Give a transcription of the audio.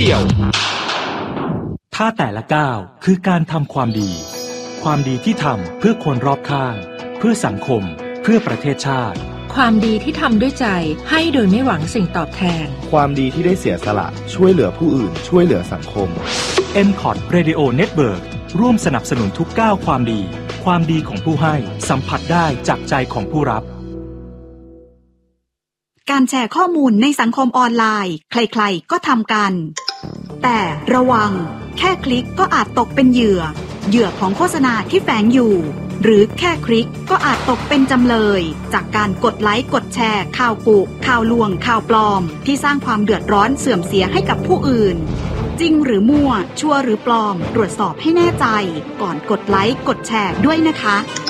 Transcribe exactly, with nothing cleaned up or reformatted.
ดียวถ้าแต่ละก้าวคือการทำความดีความดีที่ทำเพื่อคนรอบข้างเพื่อสังคมเพื่อประเทศชาติความดีที่ทำด้วยใจให้โดยไม่หวังสิ่งตอบแทนความดีที่ได้เสียสละช่วยเหลือผู้อื่นช่วยเหลือสังคมเอ็ม คอท Radio Network ร่วมสนับสนุนทุกก้าวความดีความดีของผู้ให้สัมผัสได้จากใจของผู้รับการแชร์ข้อมูลในสังคมออนไลน์ใครๆก็ทำกันแต่ระวังแค่คลิกก็อาจตกเป็นเหยื่อเหยื่อของโฆษณาที่แฝงอยู่หรือแค่คลิกก็อาจตกเป็นจำเลยจากการกดไลค์กดแชร์ข่าวกุข่าวลวงข่าวปลอมที่สร้างความเดือดร้อนเสื่อมเสียให้กับผู้อื่นจริงหรือมั่วชัวร์หรือปลอมตรวจสอบให้แน่ใจก่อนกดไลค์กดแชร์ด้วยนะคะ